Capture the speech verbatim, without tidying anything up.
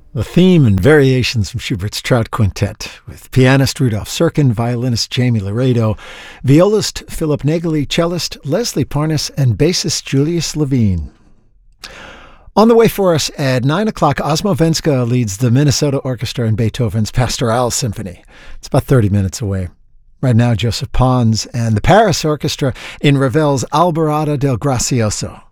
The theme and variations from Schubert's Trout Quintet, with pianist Rudolf Serkin, violinist Jamie Laredo, violist Philip Nageli, cellist Leslie Parnas, and bassist Julius Levine. On the way for us at nine o'clock, Osmo Venska leads the Minnesota Orchestra in Beethoven's Pastoral Symphony. It's about thirty minutes away. Right now, Joseph Pons and the Paris Orchestra in Ravel's Alborada del Gracioso.